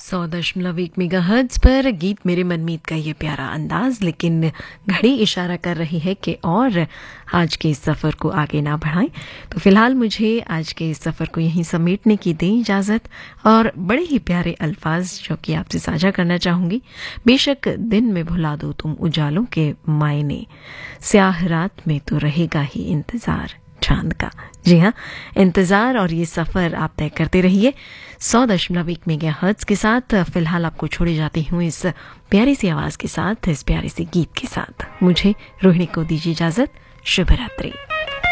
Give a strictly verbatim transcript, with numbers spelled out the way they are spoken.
सौ दशमलव एक मेगाहर्ट्ज पर गीत मेरे मनमीत का ये प्यारा अंदाज, लेकिन घड़ी इशारा कर रही है कि और आज के इस सफ़र को आगे ना बढ़ाएं। तो फिलहाल मुझे आज के इस सफ़र को यहीं समेटने की दें इजाज़त, और बड़े ही प्यारे अल्फाज जो कि आपसे साझा करना चाहूँगी। बेशक दिन में भुला दो तुम उजालों के मायने, स्याह रात में तो रहेगा ही इंतज़ार चांद का। जी हाँ, इंतज़ार और ये सफ़र आप तय करते रहिए सौ दशमलव एक मेगाहर्ट्ज के साथ। फिलहाल आपको छोड़े जाती हूँ इस प्यारी सी आवाज़ के साथ, इस प्यारे से गीत के साथ। मुझे रोहिणी को दीजिए इजाज़त। शुभ रात्रि।